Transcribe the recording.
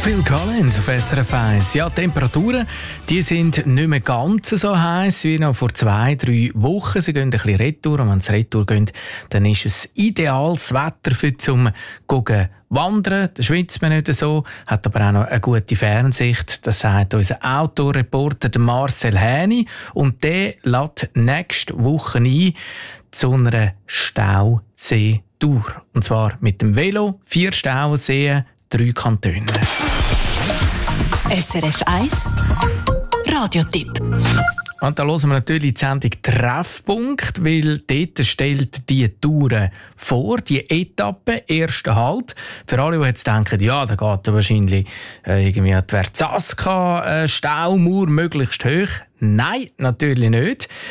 Phil Collins auf SRF 1. Ja, die Temperaturen die sind nicht mehr ganz so heiß wie noch vor 2-3 Wochen. Sie gehen ein bisschen retour. Und wenn sie retour gehen, dann ist es ideales Wetter für zum Wandern. Da schwitzt man nicht so, hat aber auch noch eine gute Fernsicht. Das sagt unser Outdoor-Reporter Marcel Häni. Und der lädt nächste Woche ein zu einer Stausee-Tour. Und zwar mit dem Velo, 4 Stauseen, 3 Kantone. SRF 1 Radiotipp. Und da hören wir natürlich die Sendung Treffpunkt, weil dort stellt die Touren vor, die Etappe, erster Halt. Für alle, die jetzt denken, ja, da geht wahrscheinlich irgendwie die Verzaska Staumauer möglichst hoch. Nein, natürlich nicht.